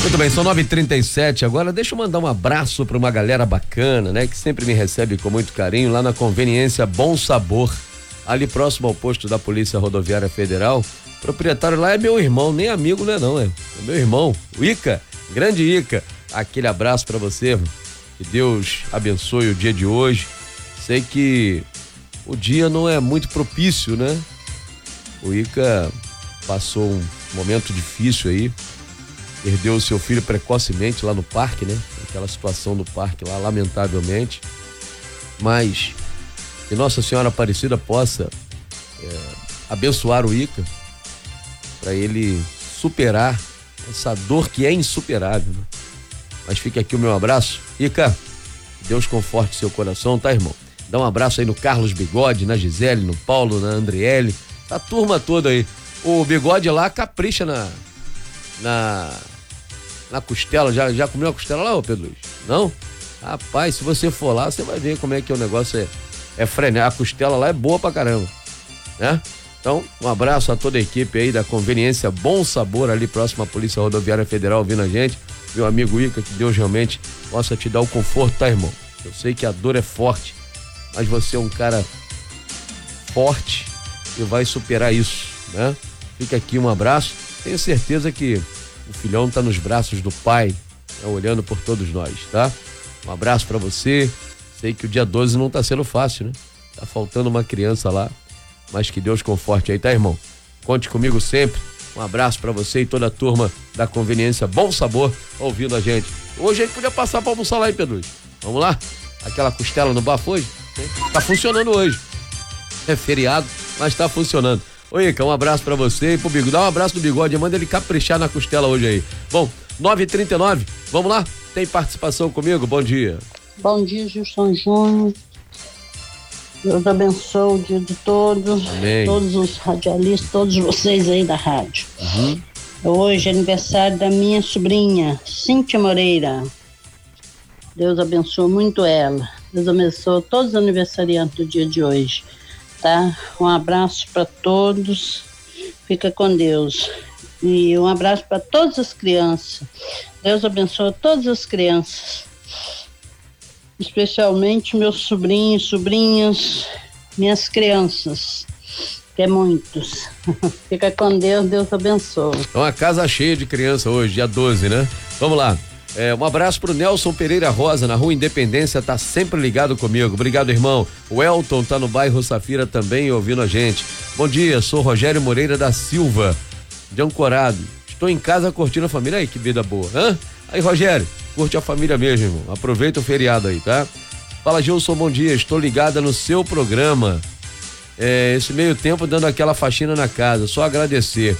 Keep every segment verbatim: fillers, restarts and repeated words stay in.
Muito bem, são nove e trinta e sete agora. Deixa eu mandar um abraço para uma galera bacana, né? Que sempre me recebe com muito carinho lá na Conveniência Bom Sabor, ali próximo ao posto da Polícia Rodoviária Federal. O proprietário lá é meu irmão, nem amigo não é não, é, é meu irmão, o Ica, grande Ica. Aquele abraço para você, que Deus abençoe o dia de hoje. Sei que o dia não é muito propício, né? O Ica passou um momento difícil aí, perdeu o seu filho precocemente lá no parque, né? Aquela situação no parque lá, lamentavelmente. Mas que Nossa Senhora Aparecida possa é, abençoar o Ica, para ele superar essa dor que é insuperável, né? Mas fica aqui o meu abraço. Ica, Deus conforte seu coração, tá, irmão? Dá um abraço aí no Carlos Bigode, na Gisele, no Paulo, na Andriele, a turma toda aí. O Bigode lá capricha na na na costela. Já, já comeu a costela lá, ô Pedro Luiz? Não? Rapaz, se você for lá, você vai ver como é que o negócio é, é frenético. A costela lá é boa pra caramba, né? Então, um abraço a toda a equipe aí da Conveniência Bom Sabor, ali próximo à Polícia Rodoviária Federal, ouvindo a gente. Meu amigo Ica, que Deus realmente possa te dar o conforto, tá, irmão? Eu sei que a dor é forte, mas você é um cara forte e vai superar isso, né? Fica aqui um abraço. Tenho certeza que o filhão tá nos braços do pai, né, olhando por todos nós, tá? Um abraço pra você. Sei que o dia doze não tá sendo fácil, né? Tá faltando uma criança lá, mas que Deus conforte aí, tá, irmão? Conte comigo sempre. Um abraço pra você e toda a turma da Conveniência Bom Sabor ouvindo a gente. Hoje a gente podia passar pra almoçar lá, hein, Pedro? Vamos lá? Aquela costela no bafo hoje? Tá funcionando hoje. É feriado, mas tá funcionando. Ô, Ica, um abraço pra você e pro Bigode. Dá um abraço do Bigode, manda ele caprichar na costela hoje aí. Bom, nove e trinta e nove, vamos lá? Tem participação comigo? Bom dia. Bom dia, Gilson Júnior. Deus abençoe o dia de todos. Amém. Todos os radialistas, todos vocês aí da rádio. Uhum. Hoje é aniversário da minha sobrinha, Cíntia Moreira. Deus abençoe muito ela. Deus abençoe todos os aniversariantes do dia de hoje, tá? Um abraço para todos. Fica com Deus. E um abraço para todas as crianças. Deus abençoe todas as crianças. Especialmente meus sobrinhos, sobrinhas, minhas crianças, que é muitos. Fica com Deus, Deus abençoe. Então a casa cheia de criança hoje, dia doze, né? Vamos lá. É, um abraço pro Nelson Pereira Rosa, na Rua Independência, tá sempre ligado comigo. Obrigado, irmão. O Elton tá no bairro Safira também ouvindo a gente. Bom dia, sou Rogério Moreira da Silva, de Ancorado. Estou em casa curtindo a família. Aí, que vida boa, hã? Aí, Rogério, curte a família mesmo, irmão. Aproveita o feriado aí, tá? Fala, Gilson, bom dia. Estou ligada no seu programa. É, esse meio tempo dando aquela faxina na casa. Só agradecer.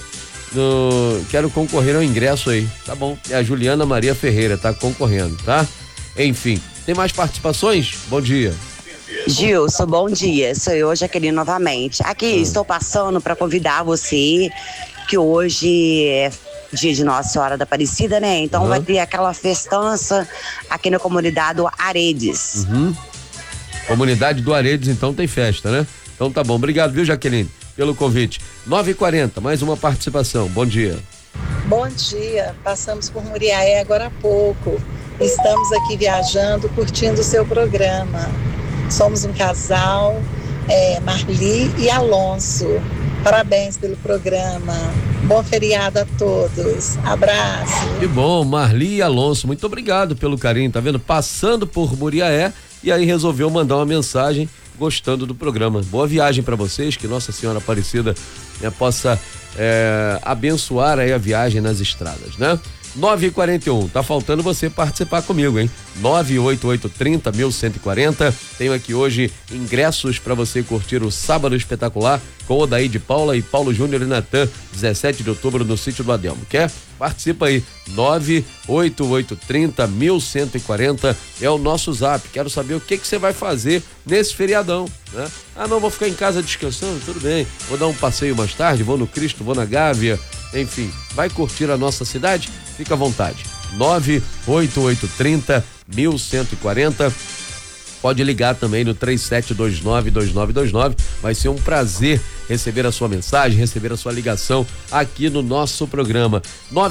No, quero concorrer ao ingresso aí. Tá bom. É a Juliana Maria Ferreira, tá concorrendo, tá? Enfim, tem mais participações? Bom dia. Gilson, bom dia. Sou eu, Jaqueline, novamente. Aqui, hum. estou passando para convidar você, que hoje é dia de Nossa Senhora da Aparecida, né? Então uhum. vai ter aquela festança aqui na comunidade do Aredes. Uhum. Comunidade do Aredes, então tem festa, né? Então tá bom. Obrigado, viu, Jaqueline, pelo convite. nove e quarenta, mais uma participação. Bom dia. Bom dia. Passamos por Muriaé agora há pouco. Estamos aqui viajando, curtindo o seu programa. Somos um casal, é, Marli e Alonso. Parabéns pelo programa. Bom feriado a todos. Abraço. Que bom, Marli e Alonso. Muito obrigado pelo carinho, tá vendo? Passando por Muriaé e aí resolveu mandar uma mensagem gostando do programa. Boa viagem para vocês, que Nossa Senhora Aparecida, né, possa é, abençoar aí a viagem nas estradas, né? nove e quarenta e um, tá faltando você participar comigo, hein? nove oito oito, trinta, mil cento e quarenta. Tenho aqui hoje ingressos para você curtir o Sábado Espetacular com Odaí de Paula e Paulo Júnior e Natan, dezessete de outubro no Sítio do Adelmo. Quer? Participa aí. nove oito oito, trinta, mil cento e quarenta é o nosso zap. Quero saber o que que você vai fazer nesse feriadão, né? Ah, não, vou ficar em casa descansando, tudo bem. Vou dar um passeio mais tarde, vou no Cristo, vou na Gávea, enfim, vai curtir a nossa cidade? Fica à vontade. nove oito oito, trinta, mil cento e quarenta. Pode ligar também no três sete dois nove, dois nove dois nove. Vai ser um prazer receber a sua mensagem, receber a sua ligação aqui no nosso programa.